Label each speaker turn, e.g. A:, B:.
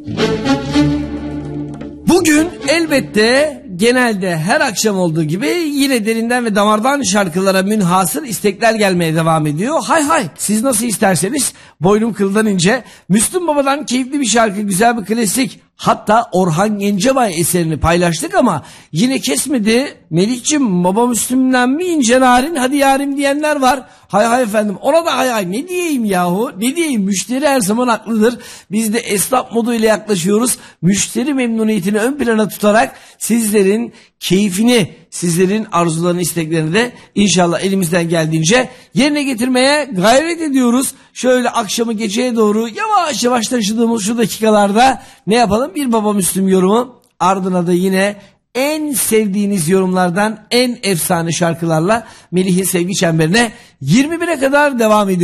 A: Bugün elbette genelde her akşam olduğu gibi yine derinden ve damardan şarkılara münhasır istekler gelmeye devam ediyor. Hay hay, siz nasıl isterseniz, boynum kıldan ince. Müslüm Baba'dan keyifli bir şarkı, güzel bir klasik. Hatta Orhan Gencebay eserini paylaştık ama yine kesmedi. Melih'cim, Baba Müslüm'den mi ince narin hadi yarim diyenler var. Hay hay efendim, ona da hay hay ne diyeyim yahu, ne diyeyim, müşteri her zaman haklıdır. Biz de esnaf moduyla yaklaşıyoruz. Müşteri memnuniyetini ön plana tutarak sizlerin keyfini, sizlerin arzularını, isteklerini de inşallah elimizden geldiğince yerine getirmeye gayret ediyoruz. Şöyle akşamı geceye doğru yavaş yavaş taşıdığımız şu dakikalarda ne yapalım? Bir Baba Müslüm yorumu, ardına da yine en sevdiğiniz yorumlardan en efsane şarkılarla Melih'in sevgi çemberine 21'e kadar devam ediyor.